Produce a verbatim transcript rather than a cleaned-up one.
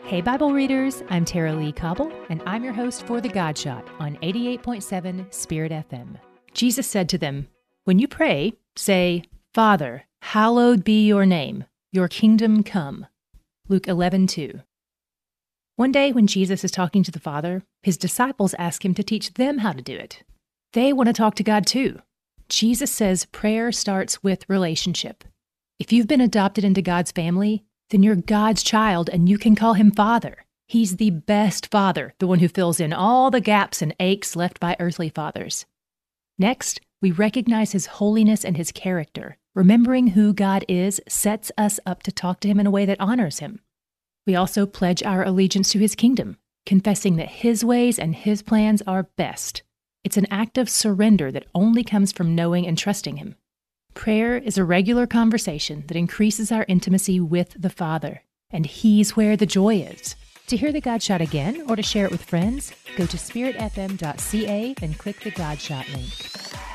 Hey Bible readers, I'm Tara Lee Cobble, and I'm your host for The God Shot on eighty-eight point seven Spirit F M. Jesus said to them, "When you pray, say, 'Father, hallowed be your name, your kingdom come.'" Luke eleven two. One day when Jesus is talking to the Father, his disciples ask him to teach them how to do it. They want to talk to God too. Jesus says prayer starts with relationship. If you've been adopted into God's family, then you're God's child and you can call him Father. He's the best Father, the one who fills in all the gaps and aches left by earthly fathers. Next, we recognize his holiness and his character. Remembering who God is sets us up to talk to him in a way that honors him. We also pledge our allegiance to his kingdom, confessing that his ways and his plans are best. It's an act of surrender that only comes from knowing and trusting him. Prayer is a regular conversation that increases our intimacy with the Father, and he's where the joy is. To hear The God Shot again or to share it with friends, go to spirit f m dot c a and click the God Shot link.